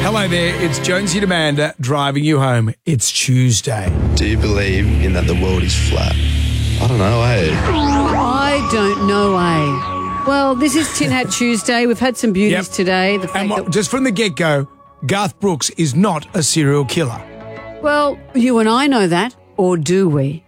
Hello there, it's Jonesy and Amanda driving you home. It's Tuesday. Do you believe in that the world is flat? I don't know, I don't know, Well, this is Tin Hat Tuesday. We've had some beauties today. The fact that, Just from the get-go, Garth Brooks is not a serial killer. well, you and I know that, or do we?